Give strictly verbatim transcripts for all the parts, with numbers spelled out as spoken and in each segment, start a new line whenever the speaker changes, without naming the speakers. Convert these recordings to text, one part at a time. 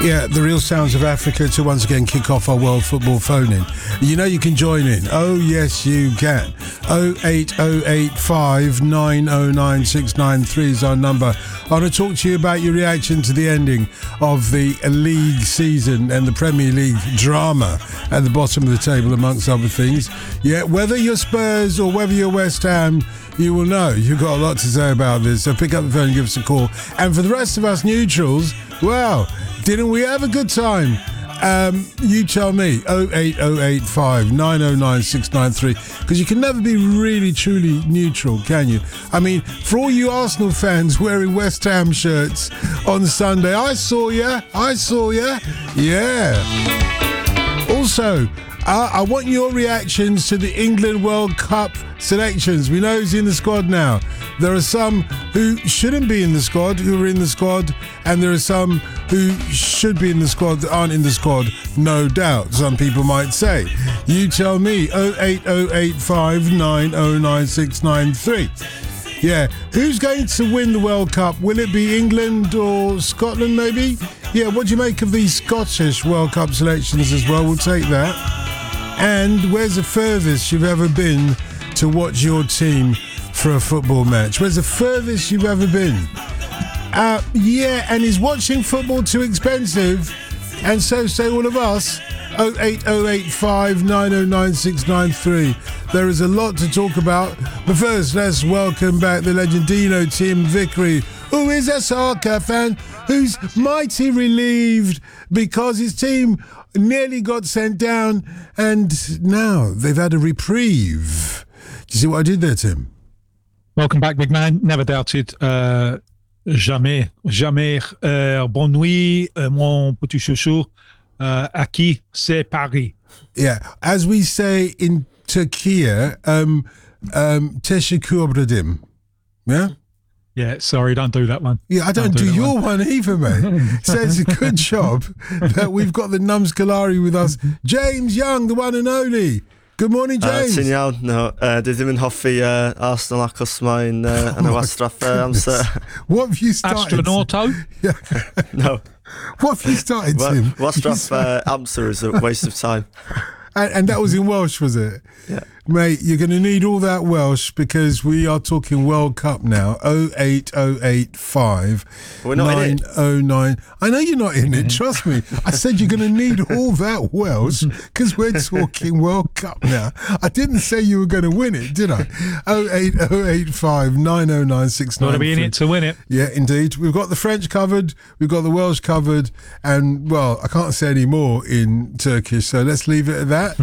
Yeah, the real sounds of Africa to once again kick off our World Football phone-in. You know you can join in. Oh, yes, you can. oh eight oh eight five nine oh nine six nine three is our number. I want to talk to you about your reaction to the ending of the league season and the Premier League drama at the bottom of the table, amongst other things. Yeah, whether you're Spurs or whether you're West Ham, you will know. You've got a lot to say about this, so pick up the phone and give us a call. And for the rest of us neutrals, well, didn't we have a good time? Um, you tell me. oh eight oh eight five nine oh nine six nine three, because you can never be really truly neutral, can you? I mean, for all you Arsenal fans wearing West Ham shirts on Sunday, I saw ya, I saw ya, yeah. Also, Uh, I want your reactions to the England World Cup selections. We know who's in the squad now. There are some who shouldn't be in the squad who are in the squad, and there are some who should be in the squad that aren't in the squad, no doubt, some people might say. You tell me. oh eight oh eight five nine oh nine six nine three. Yeah, who's going to win the World Cup? Will it be England or Scotland maybe? Yeah, what do you make of these Scottish World Cup selections as well? We'll take that. And where's the furthest you've ever been to watch your team for a football match? Where's the furthest you've ever been? Uh, yeah, and is watching football too expensive? And so say all of us. oh eight oh eight five nine oh nine six nine three. There is a lot to talk about. But first, let's welcome back the legendino Tim Vickery, who is a soccer fan who's mighty relieved because his team nearly got sent down and now they've had a reprieve. Do you see what I did there, Tim?
Welcome back, big man. Never doubted. Uh, jamais, jamais. Uh, bonne nuit, uh, mon petit chouchou. Uh, aquí c'est Paris.
Yeah, as we say in Turkey, um, um, teşekkür ederim. Yeah?
Yeah, sorry, don't do that one.
Yeah, I don't, don't do, do your one. one either, mate. So it's a good job that we've got the Numskalari with us. James Young, the one and only. Good morning, James.
Ti'n iawn? No, uh, dwi ddim yn hoffi uh, Arsenal achos mae'n uh, yn y wastraff uh, amser.
What have you started?
Astronauto?
Yeah.
No.
What have you started, Tim?
Wastraff uh, amser is a waste of time.
And, and that was in Welsh, was it?
Yeah.
Mate, you're going to need all that Welsh because we are talking World Cup now. oh eight oh eight five nine oh nine. I know you're not in it, trust me. I said you're going to need all that Welsh because we're talking World Cup now. I didn't say you were going to win it, did I? oh eight oh eight five nine oh nine six nine three.
Got to be in it to win it.
Yeah, indeed. We've got the French covered, we've got the Welsh covered, and, well, I can't say any more in Turkish, so let's leave it at that.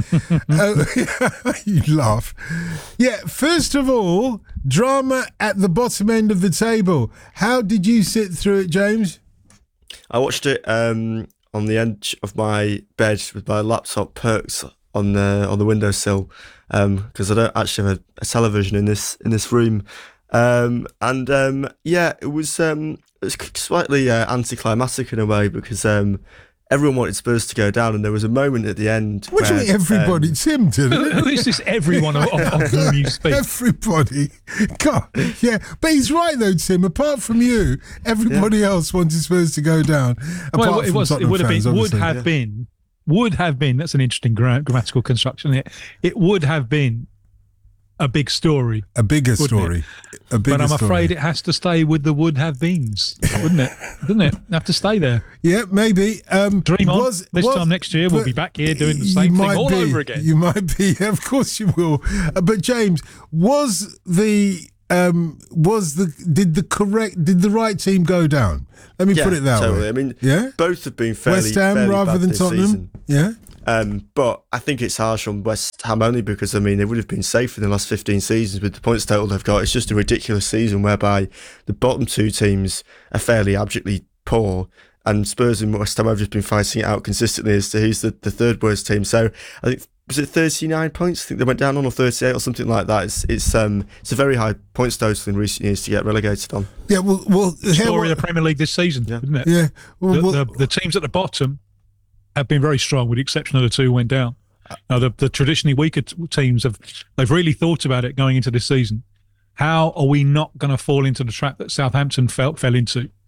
uh, you laugh. Yeah, first of all, drama at the bottom end of the table. How did you sit through it, James?
I watched it um, on the edge of my bed with my laptop perked on the on the windowsill because um, I don't actually have a, a television in this in this room. Um, and um, yeah, it was um, it was slightly uh, anticlimactic in a way because um, everyone wanted Spurs to go down, and there was a moment at the end.
What do you mean everybody?
Um,
Tim did it.
Who is this everyone of, of whom you speak?
Everybody. God, yeah. But he's right, though, Tim. Apart from you, everybody yeah. else wanted Spurs to go down. Apart
well, it,
from
was, it would have
fans,
been, would
obviously.
have
yeah.
been, would have been, that's an interesting gra- grammatical construction. It, it would have been a big story.
A bigger story. A bigger
but I'm
story.
afraid it has to stay with the would have beens, wouldn't it? Doesn't it? Have to stay there.
Yeah, maybe. Um,
Dream on.
was,
this
was,
time next year, we'll be back here doing the same thing all
be,
over again.
You might be. Of course you will. Uh, but James, was the um, was the did the correct did the right team go down? Let me
yeah,
put it that
totally.
way.
I mean,
yeah?
both have been fairly
West Ham
fairly
rather
bad
than
this
Tottenham.
season.
Yeah.
Um, but I think it's harsh on West Ham only because, I mean, they would have been safe in the last fifteen seasons with the points total they've got. It's just a ridiculous season whereby the bottom two teams are fairly abjectly poor, and Spurs and West Ham have just been fighting it out consistently as to who's the, the third worst team. So I think, was it thirty-nine points? I think they went down on, or thirty-eight or something like that. It's it's um it's a very high points total in recent years to get relegated on.
Yeah, well, well
story of the Premier League this season,
yeah.
isn't it?
Yeah, well,
the,
well,
the, the teams at the bottom have been very strong, with the exception of the two who went down. Now, the, the traditionally weaker t- teams have they've really thought about it going into this season. How are we not going to fall into the trap that Southampton fell fell into?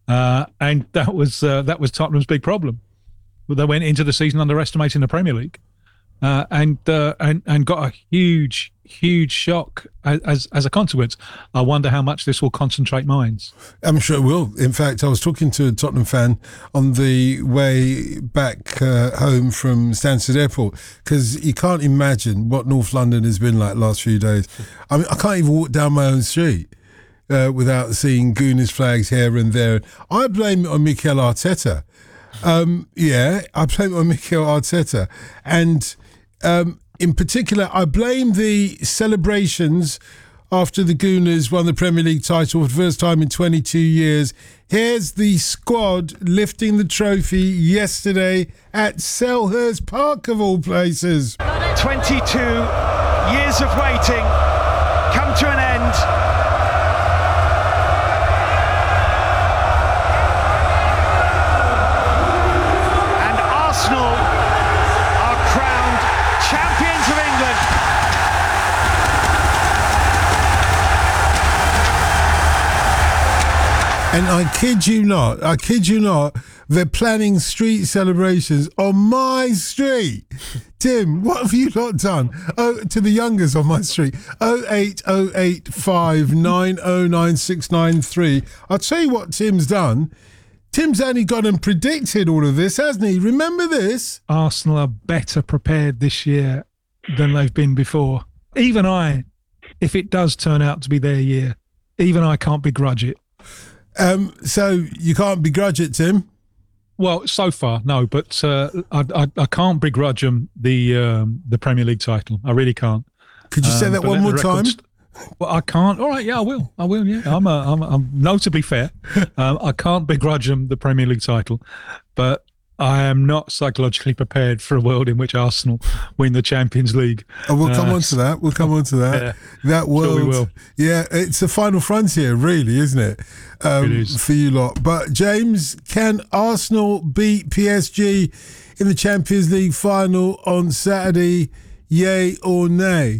uh, and that was uh, that was Tottenham's big problem. They went into the season underestimating the Premier League, uh, and uh, and and got a huge, huge shock as as a consequence. I wonder how much this will concentrate minds.
I'm sure it will. In fact, I was talking to a Tottenham fan on the way back uh, home from Stansted Airport, because you can't imagine what North London has been like the last few days. I mean, I can't even walk down my own street uh, without seeing Gooners flags here and there. I blame it on Mikel Arteta. Um, yeah, I blame it on Mikel Arteta. And um, in particular, I blame the celebrations after the Gooners won the Premier League title for the first time in twenty-two years. Here's the squad lifting the trophy yesterday at Selhurst Park, of all places.
twenty-two years of waiting come to an end. Arsenal are crowned champions of England.
And I kid you not, I kid you not, they're planning street celebrations on my street. Tim, what have you not done? Oh, to the youngers on my street. oh eight oh eight five nine oh nine six nine three. I'll tell you what Tim's done. Tim's only gone and predicted all of this, hasn't he? Remember this?
Arsenal are better prepared this year than they've been before. Even I, if it does turn out to be their year, even I can't begrudge it.
Um, so you can't begrudge it, Tim?
Well, so far, no, but uh, I, I, I can't begrudge them the um, the Premier League title. I really can't.
Could you say um, that one more time? St-
Well, I can't. All right, yeah, I will. I will. Yeah, I'm. A, I'm. I'm notably fair. Um, I can't begrudge them the Premier League title, but I am not psychologically prepared for a world in which Arsenal win the Champions League.
Oh, we'll come
uh,
on to that. We'll come on to that.
Yeah,
that world.
Sure we will.
Yeah, it's a final frontier, really, isn't it? Um,
it is
for you lot. But James, can Arsenal beat P S G in the Champions League final on Saturday? Yay or nay?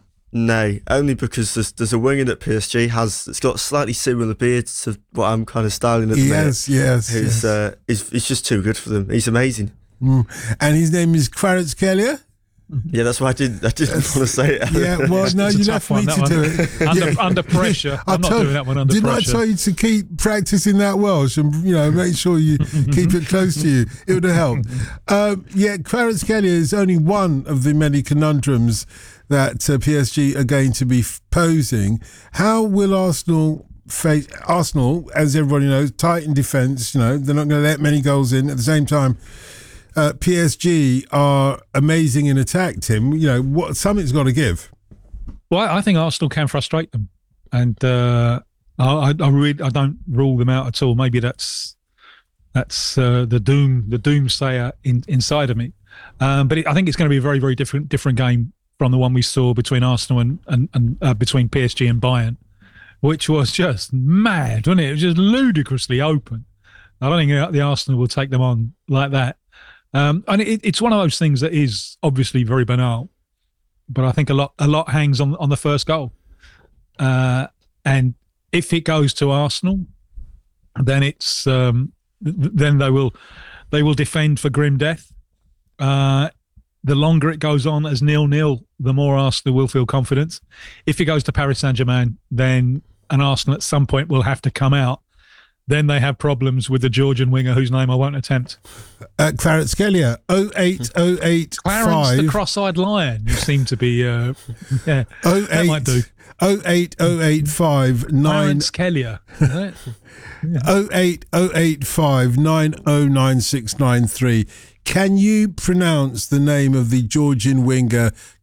Nay, only because there's, there's a winger that P S G has. It's got slightly similar beard to what I'm kind of styling at the
yes,
minute.
Yes,
yes,
yes.
Uh, he's, he's just too good for them. He's amazing.
Mm. And his name is Kvaratskhelia?
Yeah, that's why I didn't. I didn't want to say it.
Yeah, well, no, you left me to do it
under,
yeah.
under pressure. I'm not
told,
doing that one under
didn't
pressure.
Didn't I tell you to keep practicing that Welsh and you know make sure you keep it close to you? It would have helped. Um, yeah, Kvaratskhelia is only one of the many conundrums that uh, P S G are going to be f- posing. How will Arsenal face Arsenal? As everybody knows, tight in defence. You know they're not going to let many goals in. At the same time, Uh, P S G are amazing in attack, Tim. You know, what something's got to give.
Well, I think Arsenal can frustrate them, and uh, I, I, really, I don't rule them out at all. Maybe that's that's uh, the doom, the doomsayer in, inside of me. Um, but it, I think it's going to be a very, very different, different game from the one we saw between Arsenal and and, and uh, between P S G and Bayern, which was just mad, wasn't it? It was just ludicrously open. I don't think the Arsenal will take them on like that. Um, and it, it's one of those things that is obviously very banal, but I think a lot a lot hangs on on the first goal. Uh, and if it goes to Arsenal, then it's um, then they will they will defend for grim death. Uh, the longer it goes on as nil-nil, the more Arsenal will feel confident. If it goes to Paris Saint-Germain, then an Arsenal at some point will have to come out. Then they have problems with the Georgian winger whose name I won't attempt.
Uh, Kvaratskhelia, oh eight oh eight five.
Clarence the cross-eyed lion. You seem to be, uh, yeah,
oh eight,
that might do.
oh eight oh eight five nine.
Kvaratskhelia.
oh eight oh eight five nine oh nine six nine three. Can you pronounce the name of the Georgian winger